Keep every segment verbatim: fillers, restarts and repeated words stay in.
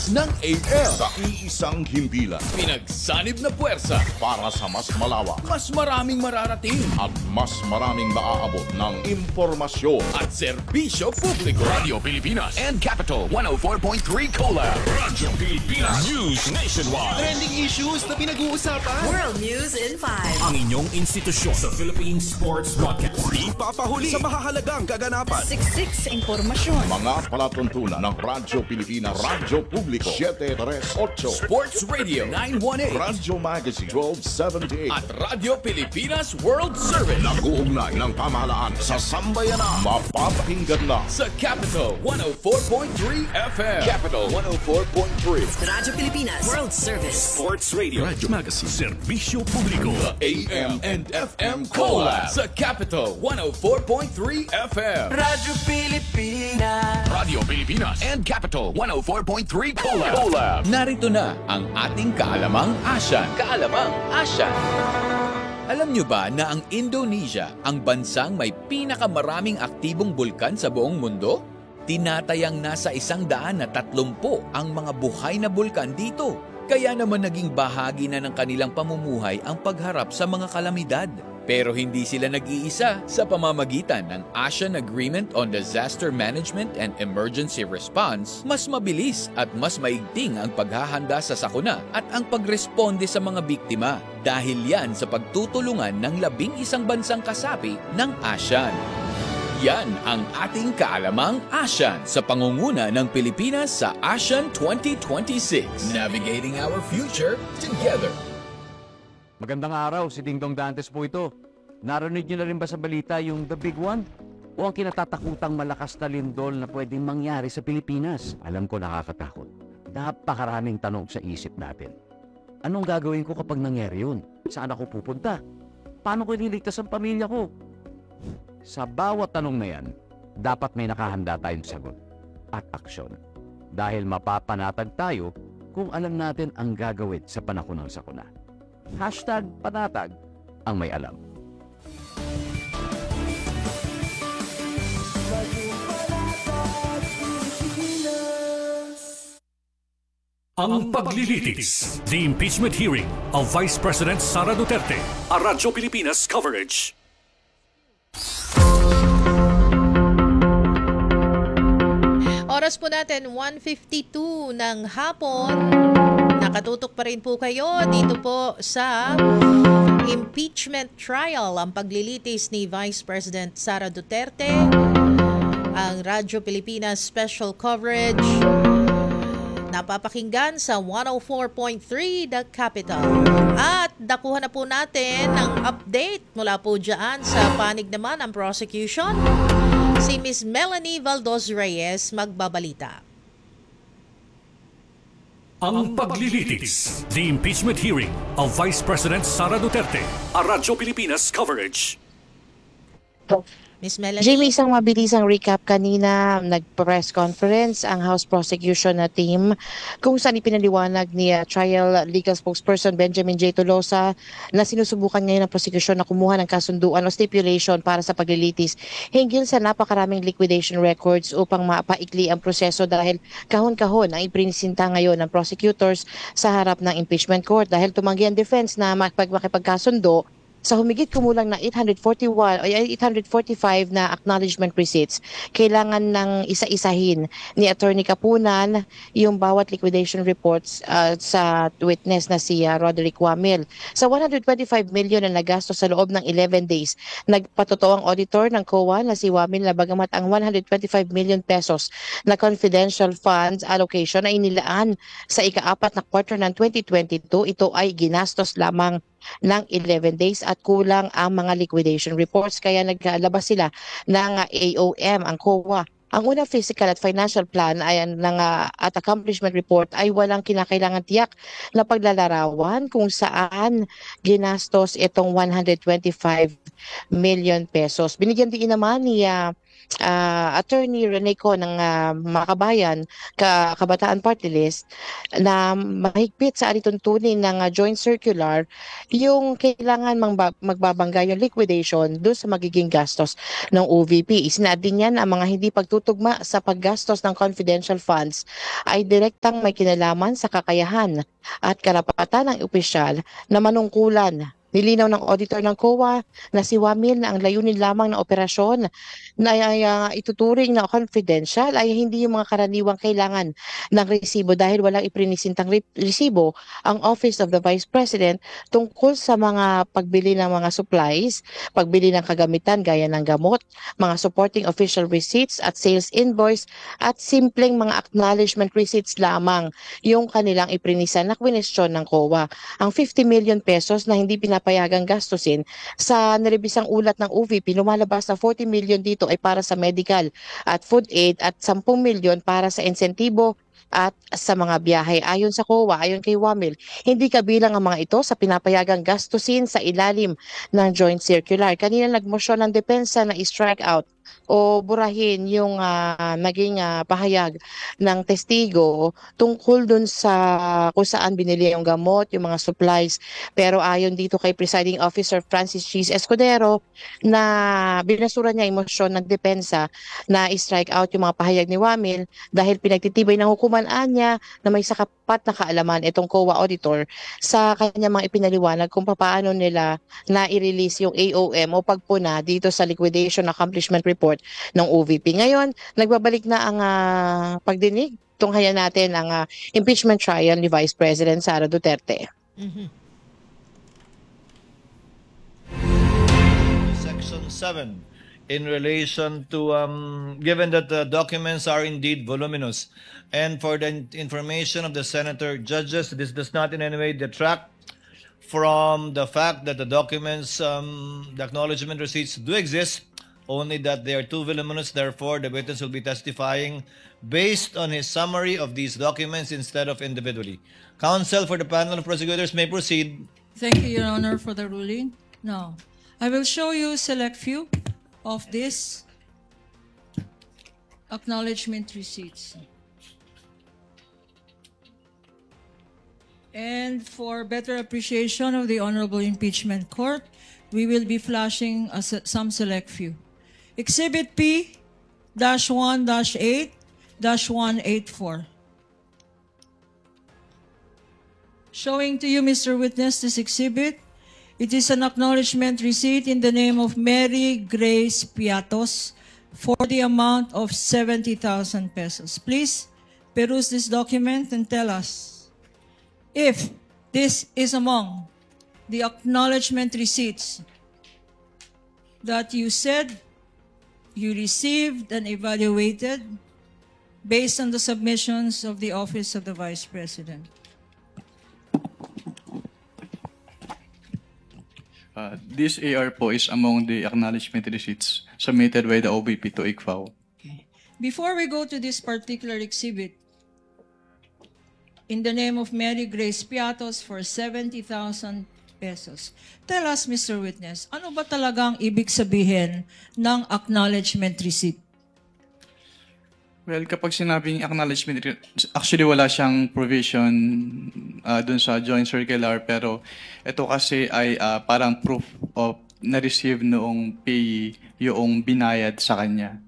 ng A M. Sa iisang himpilan Pinagsanib na puwersa. para sa mas malawak Mas maraming mararating. at mas maraming maaabot ng impormasyon. At serbisyo publiko. Radio Pilipinas and Capital one oh four point three Collab. Radio Pilipinas News Nationwide. Trending issues na pinag-uusapan. World News in five. Ang inyong institusyon sa Philippine Sports Broadcast. Ipapahuli sa mahahalagang kaganapan. Siksik sa impormasyon. Mga palatuntunan ng Radyo Pilipinas, Radyo Publiko seven three eight, Sports Radio nine one eight. Radyo Magazine twelve seventy-eight. At Radio Pilipinas World Service. Nag-uugnay ng pamahalaan sa sambayanan. Mapapakinggan na Sa Capital one oh four point three F M. Capital one oh four point three. Radyo Pilipinas World Service. Sports Radio. Radio Magazine. Serbisyo Publiko. A M and F M Collab. Sa Capital one oh four point three F M. Radyo Pilipinas. Radio Pilipinas and Capital one oh four point three Collab. Collab. Narito na ang ating kaalamang Asyan. Kaalamang Asyan. Alam nyo ba na ang Indonesia ang bansang may pinakamaraming aktibong bulkan sa buong mundo? Tinatayang nasa isang daan na tatlumpo ang mga buhay na bulkan dito. Kaya naman naging bahagi na ng kanilang pamumuhay ang pagharap sa mga kalamidad. Pero hindi sila nag-iisa sa pamamagitan ng ASEAN Agreement on Disaster Management and Emergency Response. Mas mabilis at mas maigting ang paghahanda sa sakuna at ang pagresponde sa mga biktima dahil yan sa pagtutulungan ng labing isang bansang kasapi ng ASEAN. Yan ang ating kaalamang ASEAN sa pangunguna ng Pilipinas sa ASEAN twenty twenty-six. Navigating our future together. Magandang araw, si Ding Dong Dantes po ito. Narinig niyo na rin ba sa balita yung The Big One? O ang kinatatakutang malakas na lindol na pwedeng mangyari sa Pilipinas? Alam ko nakakatakot. Napakaraming tanong sa isip natin. Anong gagawin ko kapag nangyari yun? Saan ako pupunta? Paano ko ililigtas ang pamilya ko? Sa bawat tanong na yan, dapat may nakahanda tayong sagot at aksyon. Dahil mapapanatag tayo kung alam natin ang gagawin sa panahon ng sakuna. Hashtag panatag ang may alam. Ang paglilitis, the impeachment hearing of Vice President Sara Duterte. A Radyo Pilipinas coverage. Oras po natin, one fifty-two ng hapon. Nakatutok pa rin po kayo dito po sa impeachment trial, ang paglilitis ni Vice President Sara Duterte. Ang Radyo Pilipinas special coverage napapakinggan sa one oh four point three The Capital. At dakuhan na po natin ng update mula po dyan sa panig naman ng prosecution. Si Miss Melanie Valdos Reyes magbabalita. Ang paglilitis, the impeachment hearing of Vice President Sara Duterte. A Radyo Pilipinas coverage. Miss Melanie. Jamie, isang mabilisang recap kanina, nag-press conference ang House Prosecution na team kung saan ipinaliwanag ni uh, Trial Legal Spokesperson Benjamin J. Tolosa na sinusubukan ngayon ng prosecution na kumuha ng kasunduan o stipulation para sa paglilitis hinggil sa napakaraming liquidation records upang mapaikli ang proseso dahil kahon-kahon ang iprinisinta ngayon ng prosecutors sa harap ng impeachment court dahil tumanggi ang defense na makipag makipagkasundo sa humigit kumulang na eight hundred forty-one o eight hundred forty-five na acknowledgement receipts. Kailangan ng isa-isahin ni Attorney Kapunan yung bawat liquidation reports uh, sa witness na si uh, Roderick Wamil. Sa one hundred twenty-five million na nagastos sa loob ng eleven days, nagpatotoo ang auditor ng C O A na si Wamil na bagamat ang one hundred twenty-five million pesos na confidential funds allocation ay inilaan sa ika-apat na quarter ng twenty twenty-two, ito ay ginastos lamang ng eleven days at kulang ang mga liquidation reports kaya naglabas sila ng A O M, ang C O A. Ang unang physical at financial plan ay ng uh, at accomplishment report ay walang kinakailangan tiyak na paglalarawan kung saan ginastos itong one hundred twenty-five million pesos. Binigyan din naman ni uh, ah, Attorney Rene Co ng ah, Makabayan, ka Kabataan Party List, na mahigpit sa alituntunin ng ah, joint circular yung kailangan mangba- magbabangga yung liquidation doon sa magiging gastos ng O V P. Isinad din yan ang mga hindi pagtutugma sa paggastos ng confidential funds ay direktang may kinalaman sa kakayahan at karapatan ng opisyal na manungkulan. Nilinaw ng auditor ng C O A na si Wamil na ang layunin lamang ng operasyon na ay, ah, ituturing na confidential ay hindi yung mga karaniwang kailangan ng resibo dahil walang iprinisintang re- resibo ang Office of the Vice President tungkol sa mga pagbili ng mga supplies, pagbili ng kagamitan gaya ng gamot, mga supporting official receipts at sales invoice at simpleng mga acknowledgement receipts lamang yung kanilang iprinisan na kwenestyon ng C O A. Ang fifty million pesos na hindi pinapayagang gastusin sa narebisang ulat ng O V P, lumalabas na forty million dito ay para sa medical at food aid at ten million para sa insentibo at sa mga biyahe. Ayon sa C O A, ayon kay Wamil, hindi kabilang ang mga ito sa pinapayagang gastusin sa ilalim ng joint circular. Kanina nagmosyon ng depensa na i-strike out o burahin yung ah, naging ah, pahayag ng testigo tungkol dun sa kung saan binili yung gamot, yung mga supplies. Pero ayon dito kay Presiding Officer Francis Cheese Escudero na binasura niya yung motion ng depensa na i-strike out yung mga pahayag ni Wamil dahil pinagtitibay ng hukuman niya na may sakapat na kaalaman itong C O A auditor sa kanya mga ipinaliwanag kung paano nila na i-release yung A O M o pagpuna dito sa liquidation accomplishment report ng O V P. Ngayon, nagbabalik na ang ah, pagdinig. Tunghayan natin ang ah, impeachment trial ni Vice President Sara Duterte. Section seven, in relation to, um, given that the documents are indeed voluminous, and for the information of the senator judges, this does not in any way detract from the fact that the documents, um, the acknowledgement receipts do exist, only that they are too voluminous. Therefore, the witness will be testifying based on his summary of these documents instead of individually. Counsel for the panel of prosecutors may proceed. Thank you, Your Honor, for the ruling. Now, I will show you select few of these acknowledgement receipts. And for better appreciation of the Honorable Impeachment Court, we will be flashing a se- some select few. Exhibit P dash one dash eight dash one eight four. Showing to you, Mister Witness, this exhibit. It is an acknowledgement receipt in the name of Mary Grace Piatos for the amount of seventy thousand pesos. Please peruse this document and tell us if this is among the acknowledgement receipts that you said you received and evaluated based on the submissions of the Office of the Vice President. Uh, this A R po is among the acknowledgement receipts submitted by the O V P to I C F A O. Before we go to this particular exhibit, in the name of Mary Grace Piatos for seventy thousand pesos. Tell us, Mister Witness, ano ba talagang ibig sabihin ng acknowledgement receipt? Well, kapag sinabing acknowledgement, re- actually wala siyang provision uh, dun sa joint circular, pero ito kasi ay uh, parang proof of na-receive noong payee yung binayad sa kanya.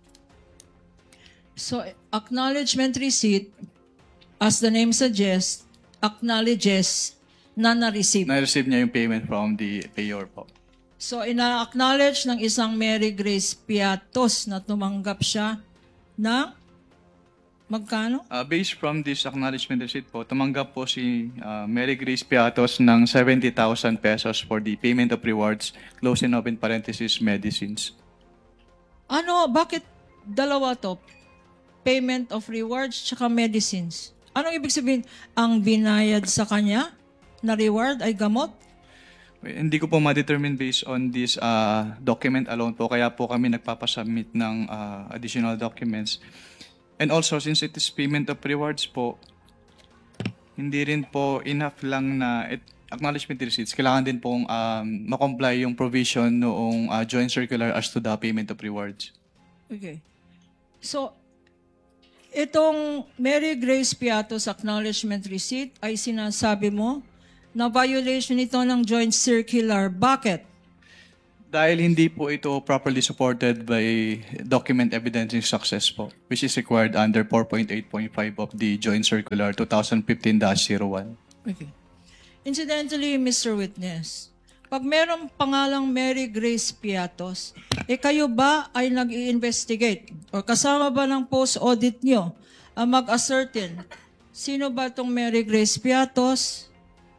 So, acknowledgement receipt, as the name suggests, acknowledges na na-receive. Na-receive niya yung payment from the payor po. So, ina-acknowledge ng isang Mary Grace Piatos na tumanggap siya ng magkano? Uh, based from this acknowledgement receipt po, tumanggap po si uh, Mary Grace Piatos ng seventy thousand pesos for the payment of rewards, close and open parenthesis, medicines. Ano, bakit dalawa to? Payment of rewards tsaka medicines. Anong ibig sabihin? Ang binayad sa kanya na reward ay gamot? Hindi ko po ma-determine based on this uh, document alone po, kaya po kami nagpapasubmit ng uh, additional documents. And also, since it is payment of rewards po, hindi rin po enough lang na it, acknowledgement receipts. Kailangan din pong um, makomply yung provision noong uh, joint circular as to the payment of rewards. Okay. So, itong Mary Grace Piatos acknowledgement receipt ay sinasabi mo na violation ito ng joint circular. Bakit? Dahil hindi po ito properly supported by document evidencing success po, which is required under four point eight point five of the Joint Circular twenty fifteen dash zero one. Okay. Incidentally, Mister Witness, pag merong pangalang Mary Grace Piatos, eh kayo ba ay nag-i-investigate o kasama ba ng post-audit nyo ang mag-ascertain sino ba itong Mary Grace Piatos?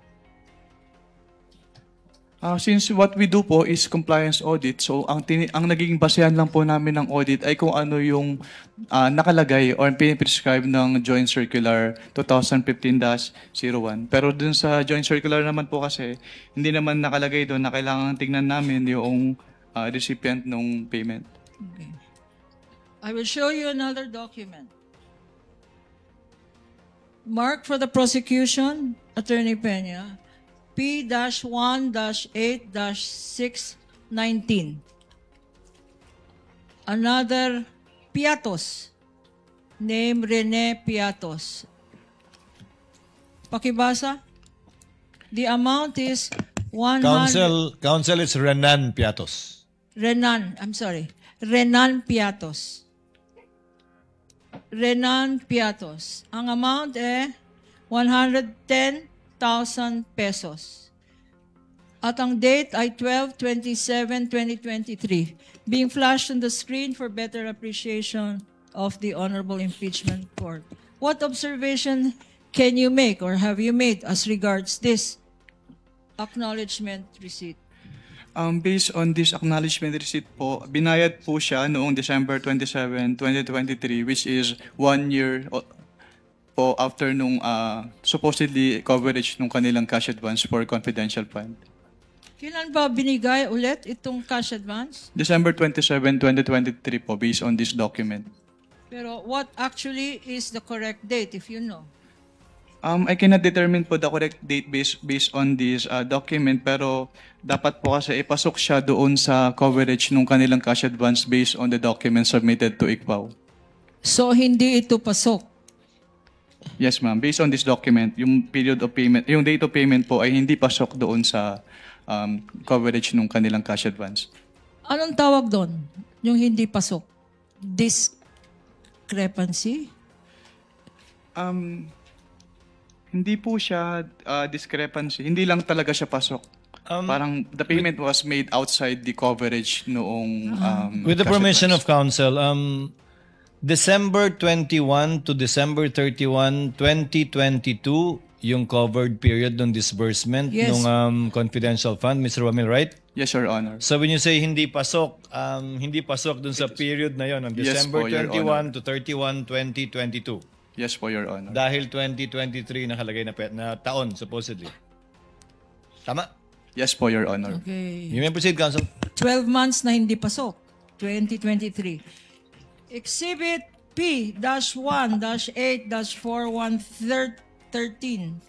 Ah, since what we do po is compliance audit, so ang tini- ang naging basehan lang po namin ng audit ay kung ano yung ah, nakalagay or piniprescribe ng Joint Circular twenty fifteen dash zero one. Pero dun sa Joint Circular naman po kasi, hindi naman nakalagay doon na kailangan tingnan namin yung ah, recipient ng payment. Okay. I will show you another document. Mark for the prosecution, Attorney Peña, P one eight six nineteen. Another Piatos, name Rene Piatos. Pakibasa. The amount is one hundred. Council, council is Renan Piatos. Renan, I'm sorry. Renan Piatos. Renan Piatos. Ang amount eh one hundred ten thousand pesos. At ang date ay twelve twenty-seven twenty twenty-three, being flashed on the screen for better appreciation of the Honorable Impeachment Court. What observation can you make or have you made as regards this acknowledgement receipt? Um, based on this acknowledgement receipt po, binayad po siya noong December twenty-seventh twenty twenty-three, which is one year o- po after nung ah, supposedly coverage nung kanilang cash advance for confidential fund. Kailan ba binigay ulit itong cash advance? December twenty-seventh twenty twenty-three po, based on this document. Pero what actually is the correct date, if you know? Um, I cannot determine po the correct date based based on this ah, document, pero dapat po kasi ipasok siya doon sa coverage nung kanilang cash advance based on the document submitted to I C P A O. So, hindi ito pasok? Yes, ma'am. Based on this document, yung period of payment, yung date of payment po ay hindi pasok doon sa um, coverage nung kanilang cash advance. Anong tawag doon? Yung hindi pasok? Discrepancy? Um, hindi po siya uh, discrepancy. Hindi lang talaga siya pasok. Um, Parang the payment was made outside the coverage noong um, With the cash permission advance. of council, um, December twenty-first to December thirty-first, twenty twenty-two, yung covered period ng disbursement Yes. ng um, confidential fund, Mister Wamil, right? Yes, Your Honor. So when you say hindi pasok, um, hindi pasok dun sa period na yon, ng Yes December po, Your twenty-first to thirty-first, twenty twenty-two. Yes po, Your Honor. Dahil twenty twenty-three nakalagay na, pe- na taon, supposedly. Tama? Yes po, Your Honor. Okay. You may proceed, Council. twelve months na hindi pasok. twenty twenty-three. Exhibit P one eight four one thirteen.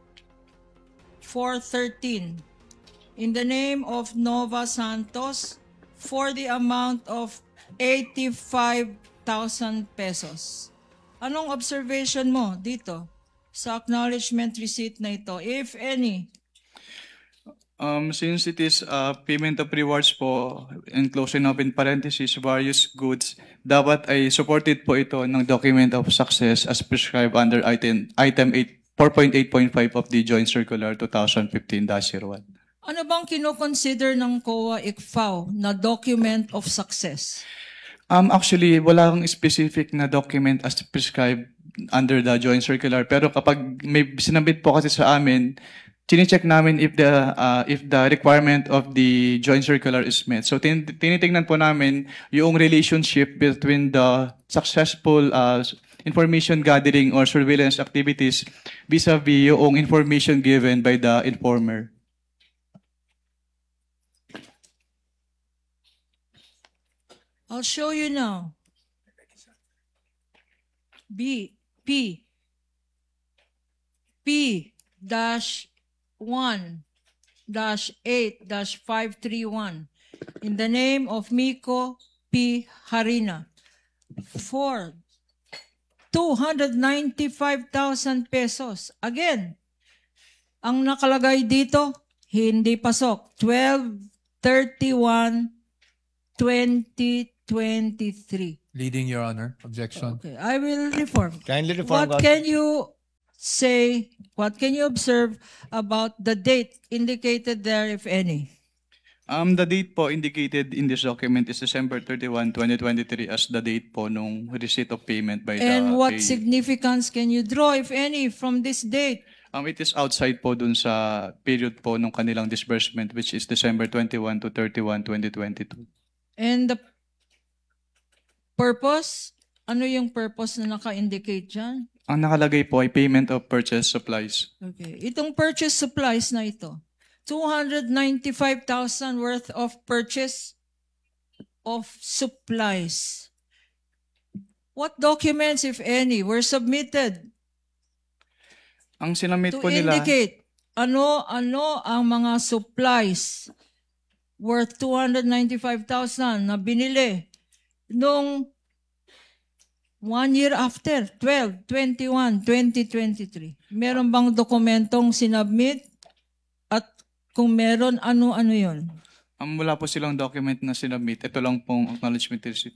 four thirteen. In the name of Nova Santos for the amount of eighty-five thousand pesos. Anong observation mo dito sa acknowledgement receipt na ito, if any? Um, since it is uh, payment of rewards po, and closing up in parentheses, various goods, dapat ay supported po ito ng document of success as prescribed under item, item eight, four point eight point five of the Joint Circular twenty fifteen dash zero one. Ano bang kinoconsider ng C O A I C F A O na document of success? Um, actually, wala kang specific na document as prescribed under the Joint Circular. Pero kapag may sinabit po kasi sa amin, chine-check namin if the uh, if the requirement of the Joint Circular is met. So tin- tinitingnan po namin yung relationship between the successful uh, information gathering or surveillance activities vis-a-vis yung information given by the informer. I'll show you now. B, P, P dash one dash eight dash five three one. In the name of Miko P. Harina for two hundred ninety-five thousand pesos. Again, ang nakalagay dito, hindi pasok. twelve thirty-one twenty twenty-three. Leading, Your Honor. Objection. Okay, I will reform. Kindly reform. What can you say, what can you observe about the date indicated there, if any? Um, the date po indicated in this document is December thirty-first, twenty twenty-three as the date po nung receipt of payment by the And what payee. significance can you draw, if any, from this date? Um, it is outside po dun sa period po nung kanilang disbursement, which is December twenty-first to thirty-first, twenty twenty-two. And the purpose? Ano yung purpose na naka-indicate dyan? Ang nakalagay po ay payment of purchase supplies. Okay. Itong purchase supplies na ito, two hundred ninety-five thousand worth of purchase of supplies. What documents, if any, were submitted Ang sinamit to po nila, indicate ano-ano ang mga supplies worth two hundred ninety-five thousand na binili nung one year after, twelve twenty-one twenty twenty-three. Meron bang dokumentong sinubmit? At kung meron, ano-ano yun? ang wala po silang document na sinabmit. Ito lang pong acknowledgement receipt.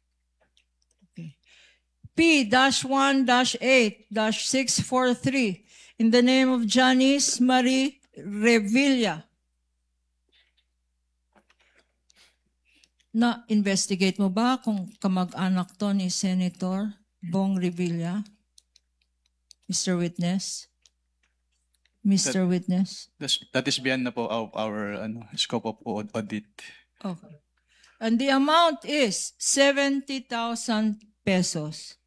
P one eight six four three in the name of Janice Marie Revilla. Na-investigate mo ba kung kamag-anak to ni Senator Bong Revilla? Mister Witness? Mister That- Witness? That's, that is beyond na po of our ano, scope of aud- audit. Okay. And the amount is seventy thousand pesos.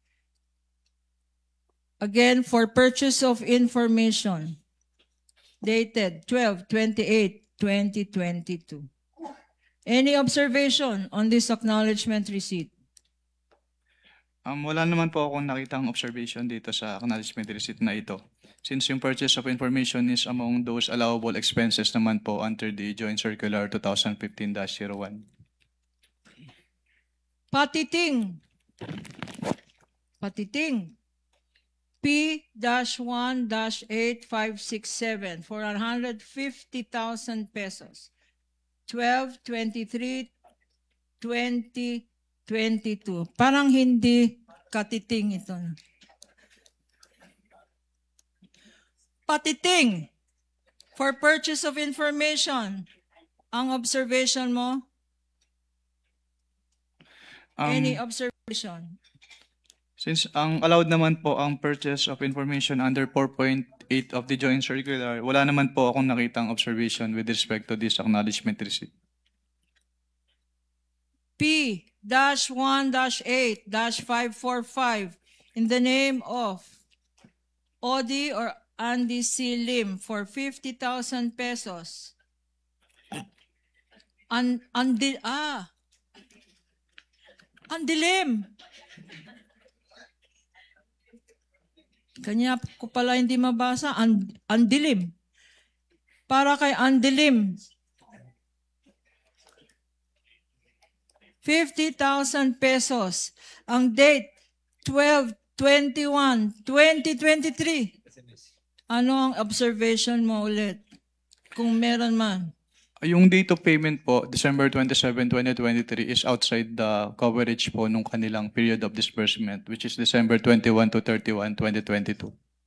Again, for purchase of information, dated twelve twenty-eight twenty twenty-two. Any observation on this acknowledgement receipt? Um, wala naman po akong nakitang observation dito sa acknowledgement receipt na ito. Since yung purchase of information is among those allowable expenses naman po under the Joint Circular twenty fifteen dash zero one. Patiting. Patiting. P one eight five six seven for one hundred fifty thousand pesos. twelve twenty-three twenty twenty-two. Parang hindi katiting ito. Patiting. For purchase of information. Ang observation mo? Um, Any observation? Since ang allowed naman po ang purchase of information under four point eight of the Joint Circular, wala naman po akong nakitang observation with respect to this acknowledgement receipt. P one eight five four five in the name of Odi or Andy C. Lim for fifty thousand pesos. An andi ah. Andilim. Kanya ko pala hindi mabasa. And, andilim. Para kay Andilim. fifty thousand pesos. Ang date, twelve twenty-one twenty twenty-three. Ano ang observation mo ulit? Kung meron man. Yung date of payment po, December twenty-seventh, twenty twenty-three, is outside the coverage po nung kanilang period of disbursement, which is December twenty-first to thirty-first, twenty twenty-two.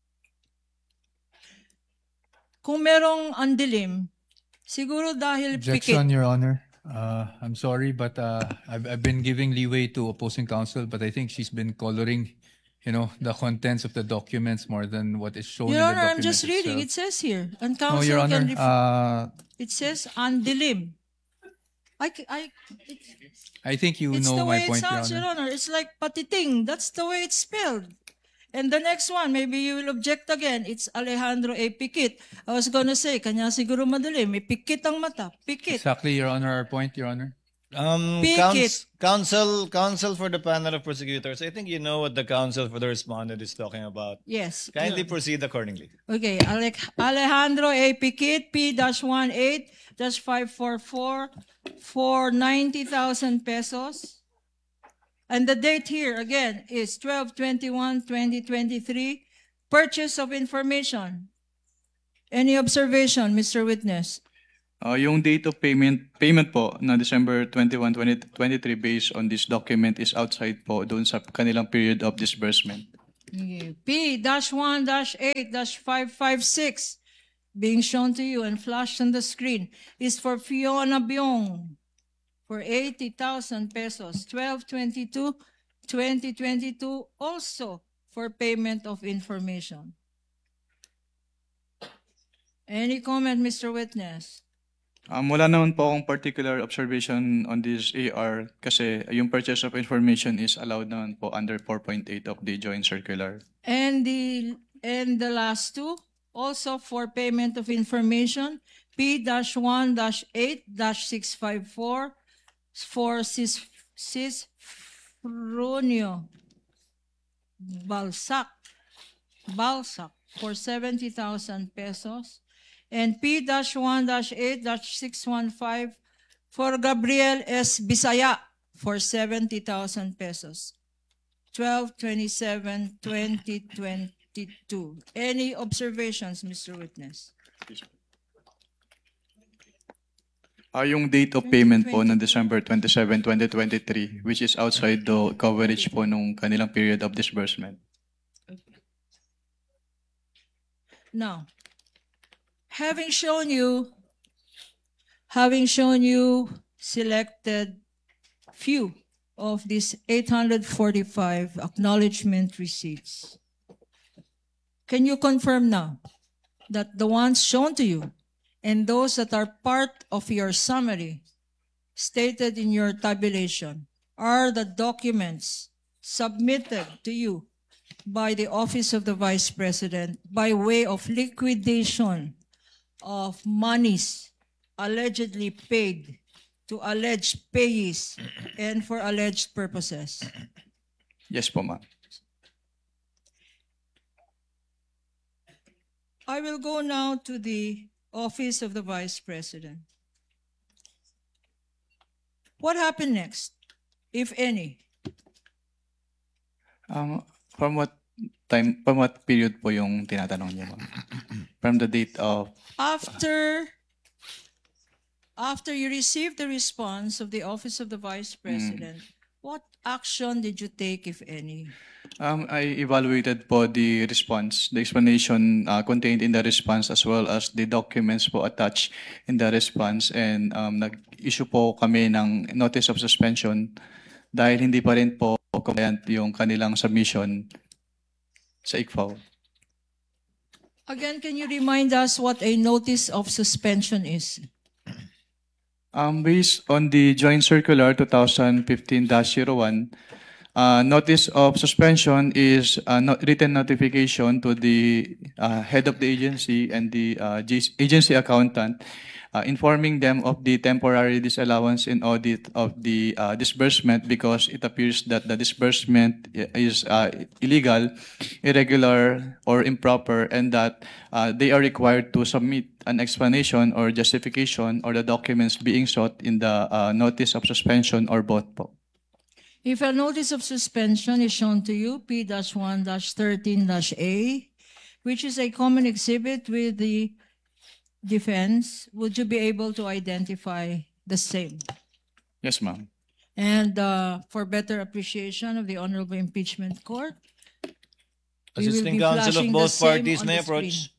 Kung merong andilim, siguro dahil Objection, pikit. Your Honor. Uh, I'm sorry, but uh, I've, I've been giving leeway to opposing counsel, but I think she's been coloring, you know, the contents of the documents more than what is shown Your in the Honor, I'm document just reading. It itself. says here. And No, counsel Your Honor. can refer. Uh, It says andilim. I, c- I, it, I think you it's the know my way it point, Your sounds, Your Honor. Honor. It's like patiting. That's the way it's spelled. And the next one, maybe you will object again. It's Alejandro A. Pikit. I was gonna say, kanya siguro madali. May pikit ang mata. Pikit. Exactly, Your Honor, our point, Your Honor. Um, Pick couns- it. counsel, counsel for the panel of prosecutors. I think you know what the counsel for the respondent is talking about. Yes. Kindly Yun. proceed accordingly. Okay, Alec, Alejandro A. Pikit, P eighteen five four four for ninety thousand pesos. And the date here, again, is twelve twenty-one twenty twenty-three. Purchase of information. Any observation, Mister Witness? Uh, yung date of payment payment po na December twenty-first, twenty twenty-three based on this document is outside po doon sa kanilang period of disbursement. P one eight five five six being shown to you and flashed on the screen is for Fiona Byong for eighty thousand pesos, twelve twenty-two twenty twenty-two, also for payment of information. Any comment, Mister Witness? Um, wala naman po akong particular observation on this A R kasi yung purchase of information is allowed naman po under four point eight of the joint circular. And the and the last two, also for payment of information, P one eight six five four for Cis Cisfronio Balsac Balsac for seventy thousand pesos. And P one eight six one five for Gabriel S. Bisaya for seventy thousand pesos. twelve twenty-seven twenty twenty-two. Any observations, Mister Witness? Ah, yung date of payment po ng December twenty-seventh, twenty twenty-three, which is outside the coverage po nung kanilang period of disbursement. Now, having shown you, having shown you selected few of these eight hundred forty-five acknowledgement receipts, can you confirm now that the ones shown to you and those that are part of your summary stated in your tabulation are the documents submitted to you by the Office of the Vice President by way of liquidation of monies allegedly paid to alleged payees and for alleged purposes? Yes po, ma'am. I will go now to the Office of the Vice President. What happened next, if any? Um, from what time, from what period po yung tinatanong niyo, ma'am? From the date of... After, after you received the response of the Office of the Vice President, what action did you take, if any? Um, I evaluated po the response, the explanation uh, contained in the response as well as the documents po attached in the response, and um, nag-issue po kami ng notice of suspension dahil hindi pa rin po compliant yung kanilang submission sa I C F A O. Again, can you remind us what a notice of suspension is? Um, based on the Joint Circular twenty fifteen dash zero one, uh, notice of suspension is a no- written notification to the uh, head of the agency and the uh, G- agency accountant, uh, informing them of the temporary disallowance in audit of the uh, disbursement because it appears that the disbursement i- is uh, illegal, irregular, or improper, and that uh, they are required to submit an explanation or justification or the documents being sought in the uh, notice of suspension or both po. If a notice of suspension is shown to you, P one thirteen A, which is a common exhibit with the defense, would you be able to identify the same? Yes, ma'am. And uh, for better appreciation of the Honorable Impeachment Court, we will Assisting be counsel of flashing the both same parties on may the approach. screen.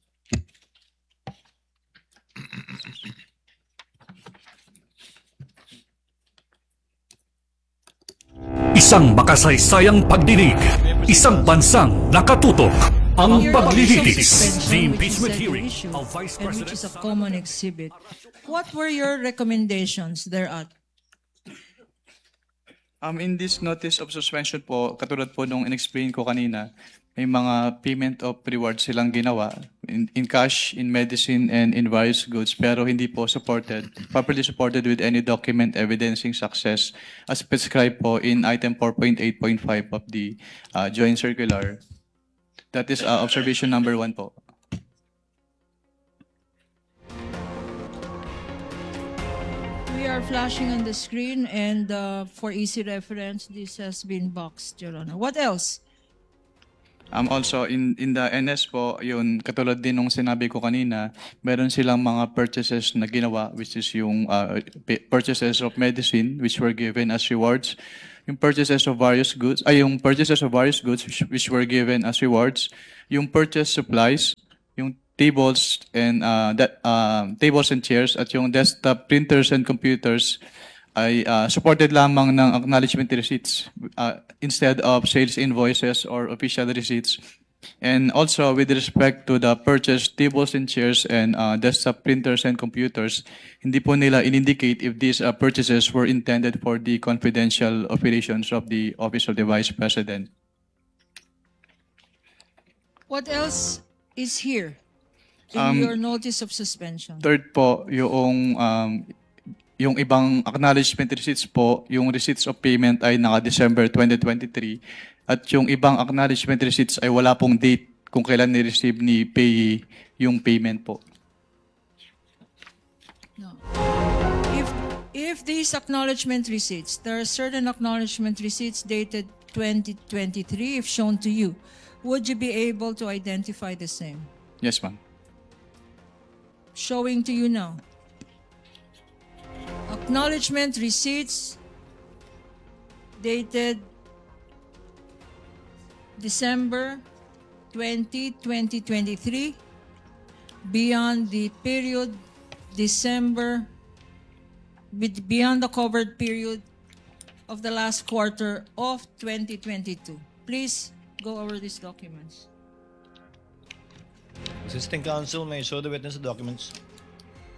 Isang makasaysayang pagdinig, isang bansang nakatutok. Ang Here, notice of paglilitis, suspension, the which is impeachment an hearing issue of Vice and which President is a common exhibit. What were your recommendations thereat? Um, in this notice of suspension po, katulad po nung in-explain ko kanina, may mga payment of rewards silang ginawa in, in cash, in medicine, and in various goods, pero hindi po supported, properly supported with any document evidencing success as prescribed po in item four point eight point five of the uh, joint circular. That is uh, observation number one po. We We are flashing on the screen, and uh, for easy reference, this has been boxed, Your Honor. What else? Um, also, in, in the N S po, yun, katulad din nung sinabi ko kanina, meron silang mga purchases na ginawa, which is yung uh, p- purchases of medicine, which were given as rewards. Yung purchases of various goods, ay yung purchases of various goods, which, which were given as rewards. Yung purchase supplies, yung tables and uh, that uh, tables and chairs at yung desktop printers and computers ay uh, supported lamang ng acknowledgement receipts uh, instead of sales invoices or official receipts. And also with respect to the purchased tables and chairs and uh, desktop printers and computers, hindi po nila in-indicate if these uh, purchases were intended for the confidential operations of the Office of the Vice President. What else is here in Um, your notice of suspension? Third po, yung um, yung ibang acknowledgement receipts po, yung receipts of payment ay naka-December twenty twenty-three at yung ibang acknowledgement receipts ay wala pong date kung kailan ni-receive ni payee yung payment po. No. If if these acknowledgement receipts, there are certain acknowledgement receipts dated twenty twenty-three, if shown to you, would you be able to identify the same? Yes, ma'am. Showing to you now. Acknowledgement receipts dated December twentieth, twenty twenty-three, beyond the period December, with- beyond the covered period of the last quarter of twenty twenty-two. Please go over these documents. Assisting counsel may show the witness the documents.